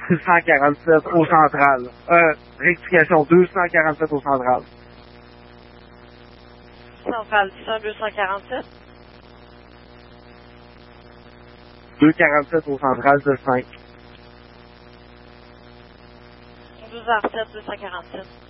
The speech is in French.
247 au central. Rectification, 247 au central. Central 247. 247 au central de 5. 12h07, 247.